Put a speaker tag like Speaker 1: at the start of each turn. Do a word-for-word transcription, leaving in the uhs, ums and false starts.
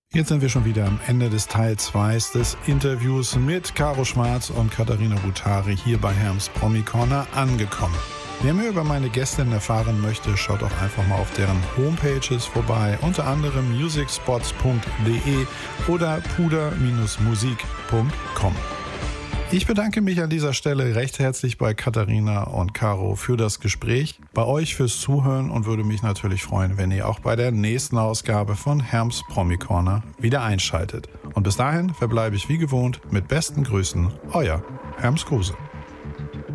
Speaker 1: Jetzt sind wir schon wieder am Ende des Teil zwei des Interviews mit Caro Schwarz und Katharina Boutari hier bei Herms Promi Corner angekommen. Wer mehr über meine Gästin erfahren möchte, schaut auch einfach mal auf deren Homepages vorbei, unter anderem musicspots punkt de oder puder musik punkt com. Ich bedanke mich an dieser Stelle recht herzlich bei Katharina und Caro für das Gespräch, bei euch fürs Zuhören und würde mich natürlich freuen, wenn ihr auch bei der nächsten Ausgabe von Herms Promi Corner wieder einschaltet. Und bis dahin verbleibe ich wie gewohnt mit besten Grüßen, euer Herms Kruse.